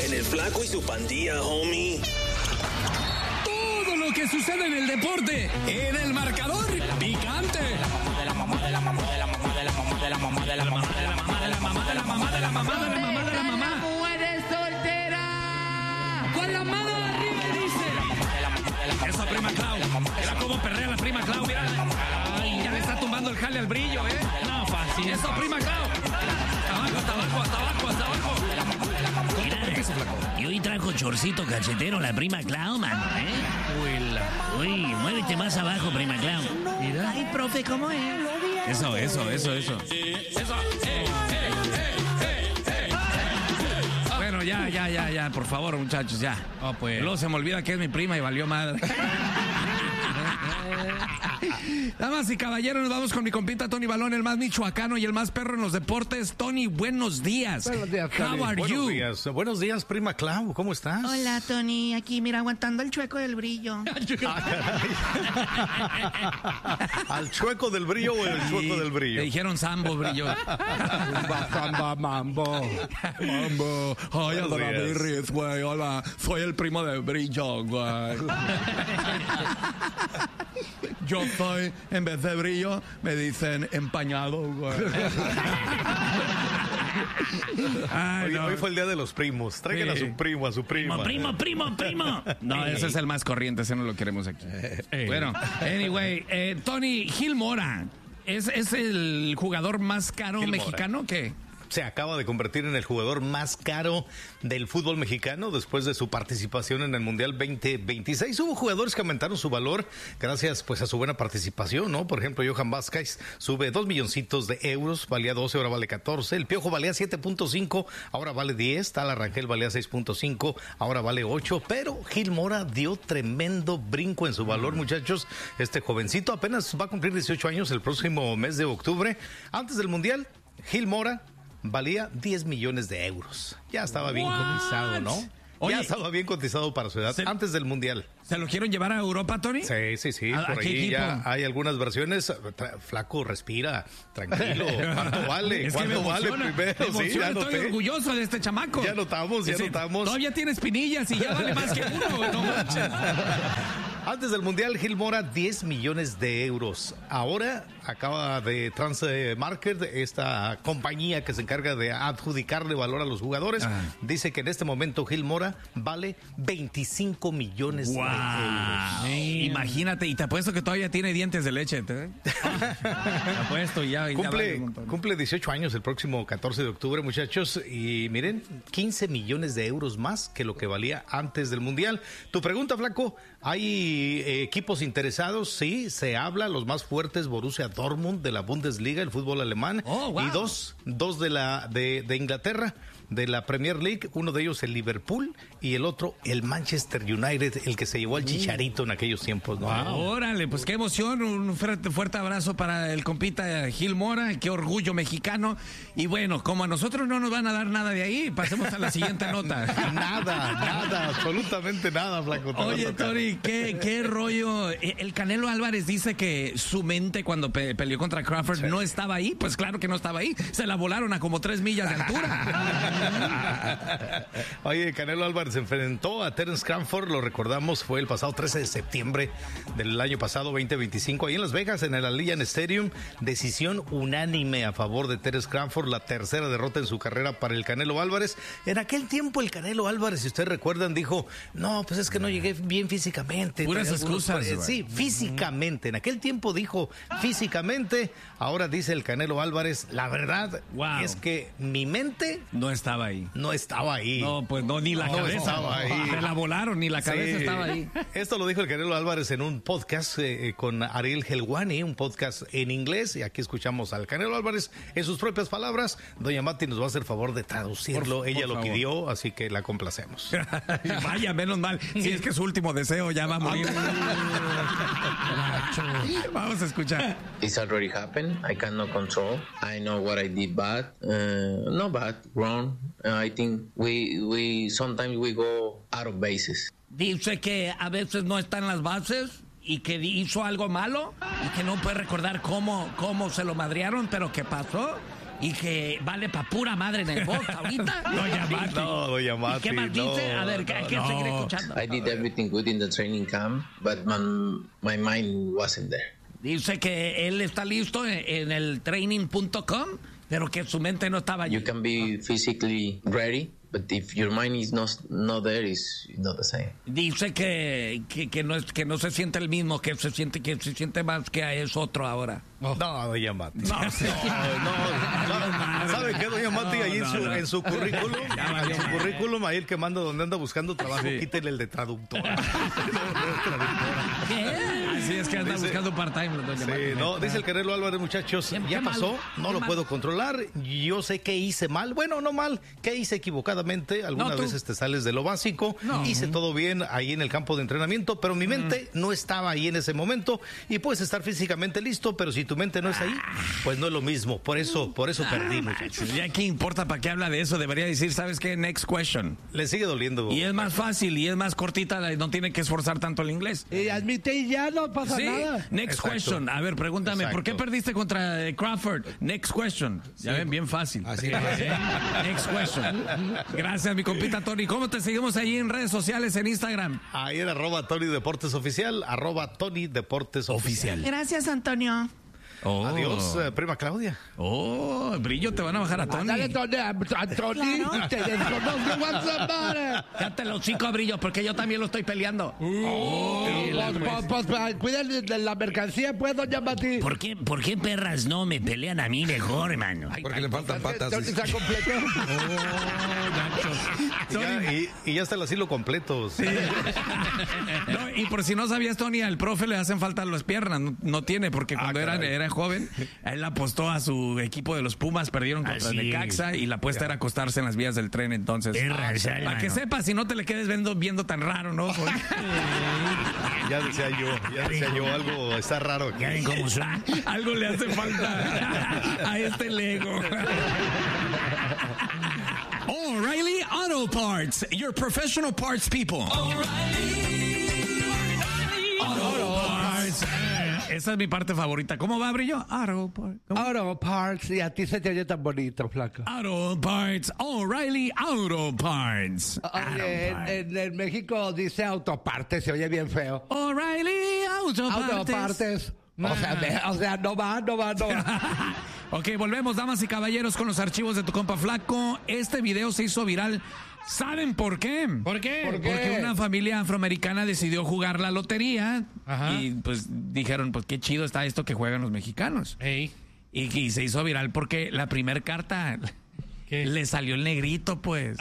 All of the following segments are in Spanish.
En el Flaco y su pandilla, homie. Todo lo que sucede en el deporte, en el marcador picante. ¡Mujeres solteras! Con la mano arriba dice. Eso, prima Clau. Mira cómo perrea la prima Clau, mira. Ay, ya le está tumbando el jale al brillo, No, fácil. Eso, prima Clau. Hasta abajo. Mira, y hoy trajo chorcito cachetero la prima Clau, mano, Uy, muévete más abajo, prima Clau. Mira. Ay, profe, ¿cómo es? Eso. Bueno, ya, por favor, muchachos, ya. Pues. Luego se me olvida que es mi prima y valió madre. Damas y caballeros, nos vamos con mi compita Tony Balón, el más michoacano y el más perro en los deportes. Tony, buenos días. Buenos días, Tony. How are you? Buenos días, prima Clau. ¿Cómo estás? Hola, Tony. Aquí, mira, aguantando el chueco del brillo. ¿Al chueco del brillo o el chueco del brillo? Le dijeron Sambo, brillo. Mambo. Ay, Buenos días. Adorabilis, güey. Hola, soy el primo de brillo, güey. Yo soy, en vez de brillo, me dicen empañado, güey. Ay, Hoy fue el día de los primos. Traigan a su primo, a su prima. Primo. No, ese es el más corriente, ese no lo queremos aquí. Bueno, anyway, Tony Gil Mora, ¿es el jugador más caro Gil Mora. mexicano que? Se acaba de convertir en el jugador más caro del fútbol mexicano después de su participación en el Mundial 2026. Hubo jugadores que aumentaron su valor gracias pues a su buena participación, ¿no? Por ejemplo, Johan Vázquez sube 2 milloncitos de euros, valía 12, ahora vale 14. El Piojo valía 7.5, ahora vale 10. Tala Rangel valía 6.5, ahora vale 8. Pero Gil Mora dio tremendo brinco en su valor, muchachos. Este jovencito apenas va a cumplir 18 años el próximo mes de octubre. Antes del Mundial, Gil Mora valía 10 millones de euros. Ya estaba bien cotizado, ¿no? Oye, ya estaba bien cotizado para su edad antes del Mundial. ¿Se lo quieren llevar a Europa, Tony? Sí. ¿A Por qué ahí equipo? ya hay algunas versiones. Flaco, respira, tranquilo. ¿Cuánto vale? Es que ¿Cuánto me vale emociona, primero? me emociona, Sí, ya estoy noté. orgulloso de este chamaco. Ya notamos. Todavía tiene espinillas y ya vale más que uno, güey, no manches. Antes del Mundial, Gil Mora, 10 millones de euros. Ahora acaba de Transmarket, esta compañía que se encarga de adjudicarle valor a los jugadores, dice que en este momento Gil Mora vale 25 millones de euros. Imagínate, y te apuesto que todavía tiene dientes de leche. Te apuesto ya. Cumple 18 años el próximo 14 de octubre, muchachos, y miren, 15 millones de euros más que lo que valía antes del Mundial. Tu pregunta, Flaco, ¿hay equipos interesados? Sí, se habla, los más fuertes, Borussia Dortmund de la Bundesliga, el fútbol alemán, y dos de Inglaterra, de la Premier League, uno de ellos el Liverpool y el otro el Manchester United, el que se llevó al Chicharito en aquellos tiempos, ¿no? Órale, pues qué emoción, un fuerte abrazo para el compita Gil Mora, qué orgullo mexicano, y bueno, como a nosotros no nos van a dar nada de ahí, pasemos a la siguiente nota. Nada, absolutamente nada, Flaco. Oye, Tony, ¿qué rollo? El Canelo Álvarez dice que su mente cuando peleó contra Crawford no estaba ahí, pues claro que no estaba ahí, se la volaron a como 3 millas de altura. Oye, Canelo Álvarez se enfrentó a Terence Crawford, lo recordamos, fue el pasado 13 de septiembre del año pasado, 2025, ahí en Las Vegas, en el Allegiant Stadium, decisión unánime a favor de Terence Crawford, la tercera derrota en su carrera para el Canelo Álvarez. En aquel tiempo el Canelo Álvarez, si ustedes recuerdan, dijo, no, pues es que no llegué bien físicamente. Puras excusas. Sí, físicamente, en aquel tiempo dijo físicamente, ahora dice el Canelo Álvarez, la verdad es que mi mente no estaba ahí. No estaba ahí. No, pues no, ni la cabeza. Estaba ahí. Se la volaron, ni la cabeza estaba ahí. Esto lo dijo el Canelo Álvarez en un podcast con Ariel Helwani, un podcast en inglés, y aquí escuchamos al Canelo Álvarez en sus propias palabras. Doña Mati nos va a hacer favor de traducirlo. Ella lo pidió, así que la complacemos. Vaya, menos mal. Si es que su último deseo ya va a morir. Vamos a escuchar. It's already happened. I cannot control. I know what I did bad. Not bad, wrong. I think we sometimes we go out of bases. Dice que a veces no está en las bases y que hizo algo malo y que no puede recordar cómo se lo madrearon, pero qué pasó. y que vale pa' pura madre en el box ahorita. Doña Mati. No, doña Mati. ¿Y qué más dice? A ver, ¿qué seguiré escuchando? I did everything good in the training camp, but my mind wasn't there. Dice que él está listo en el training.com, pero que su mente no estaba allí. You can be physically ready, but if your mind is not there, it's not the same. Dice que no se siente el mismo, que se siente más que es otro ahora. No, doña Mati. No, sí. No. ¿Sabe qué, doña Mati? Ahí en su currículum, ahí el que manda donde anda buscando trabajo, quítele el de traductora. ¿Qué? Así es que anda buscando part-time, doña Mati. No, dice el Canelo Álvarez, muchachos, ya pasó, no lo puedo controlar, yo sé que hice mal, bueno, no mal, que hice equivocadamente, algunas veces te sales de lo básico, hice todo bien ahí en el campo de entrenamiento, pero mi mente no estaba ahí en ese momento, y puedes estar físicamente listo, pero si tu mente no es ahí, pues no es lo mismo, por eso perdí, muchachos. Ya qué importa para qué habla de eso, debería decir, ¿sabes qué? Next question. Le sigue doliendo. Y es más fácil, y es más cortita, no tiene que esforzar tanto el inglés. Y admite y ya no pasa nada. Next question. A ver, pregúntame, ¿por qué perdiste contra Crawford? Next question. Ya ven, bien fácil. Así es. Next question. Gracias, mi compita Tony. ¿Cómo te seguimos ahí en redes sociales, en Instagram? Ahí en @Tony Deportes Oficial, @Tony Deportes Oficial. Gracias, Antonio. Adiós, prima Claudia. Brillo, te van a bajar a Tony. Dale, Tony, te desconozco, what's up, buddy? Cállate los chicos, Brillo, porque yo también lo estoy peleando. Pues cuiden de la mercancía, pues, doña Mati. ¿Por qué perras no me pelean a mí mejor, hermano? Porque le faltan patas. ¿Está completo? Y ya está el asilo completo. Sí. No, y por si no sabías, Tony, al profe le hacen falta las piernas. No tiene, porque cuando era joven, él apostó a su equipo de los Pumas, perdieron contra el Necaxa, y la apuesta era acostarse en las vías del tren. Entonces, para que sepas, si no te le quedes viendo tan raro, ¿no? Ya decía yo, algo está raro aquí. Ya ven cómo son. Algo le hace falta a este Lego. O'Reilly Auto Parts, your professional parts people. O'Reilly Auto Parts. Esa es mi parte favorita. ¿Cómo va, Brillo? Auto Parts, y a ti se te oye tan bonito, flaco. Auto Parts, O'Reilly Auto Parts. Oye, en México dice autopartes, se oye bien feo. O'Reilly Auto Parts. Autopartes. O sea, no va. Ok, volvemos, damas y caballeros, con los archivos de tu compa Flaco. Este video se hizo viral. ¿Saben por qué? ¿Por qué? Porque una familia afroamericana decidió jugar la lotería. Ajá. Y pues dijeron, pues qué chido está esto que juegan los mexicanos. Ey. Y se hizo viral porque la primer carta le salió el negrito, pues.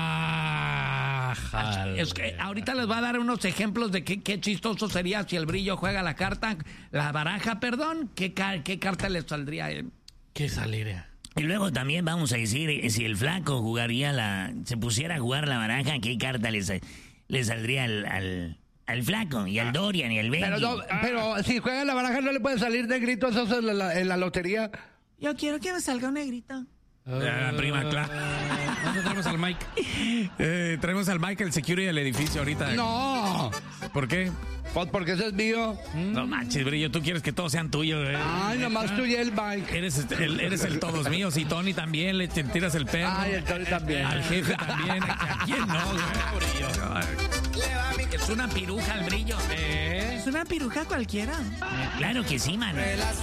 Es que ahorita les voy a dar unos ejemplos de qué chistoso sería si el Brillo juega la baraja, perdón. ¿Qué carta le saldría a él? ¿Qué saliría? Y luego también vamos a decir, si el Flaco se pusiera a jugar la baraja, ¿qué carta le saldría al Flaco y al Dorian y al Benji? Pero si juega la baraja no le puede salir negrito esos en la lotería. Yo quiero que me salga un negrito. Prima, claro. Nosotros traemos al Mike. Traemos al Mike, el security del edificio ahorita. No. ¿Por qué? Pues porque ese es mío. No manches, Brillo, tú quieres que todos sean tuyos, Ay, nomás tú y el Mike. Eres el todos míos, y Tony también, le tiras el perro. Ay, el Tony también. Al jefe también. ¿A quién no, Brillo? Es una piruja el Brillo. Es una piruja cualquiera. Claro que sí, mano.